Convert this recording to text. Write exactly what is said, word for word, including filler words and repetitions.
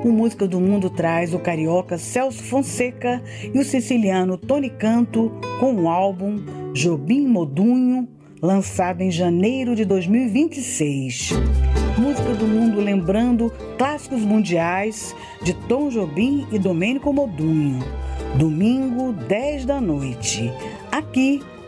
O Música do Mundo traz o carioca Celso Fonseca e o siciliano Tony Canto com o álbum Jobim Modunho, lançado em janeiro de dois mil e vinte e seis. Música do Mundo lembrando clássicos mundiais de Tom Jobim e Domênico Modunho. Domingo, dez da noite. Aqui